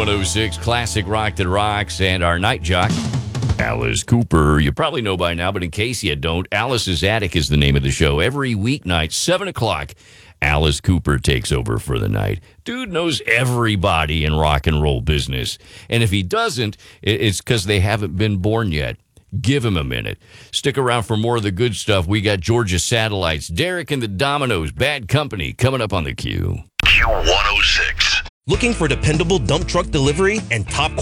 Q106, classic rock that rocks, and our night jock, Alice Cooper. You probably know by now, but in case you don't, Alice's Attic is the name of the show. Every weeknight, 7 o'clock, Alice Cooper takes over for the night. Dude knows everybody in rock and roll business. And if he doesn't, it's because they haven't been born yet. Give him a minute. Stick around for more of the good stuff. We got Georgia Satellites, Derek and the Dominoes, Bad Company, coming up on the Q. Q106. Looking for dependable dump truck delivery and top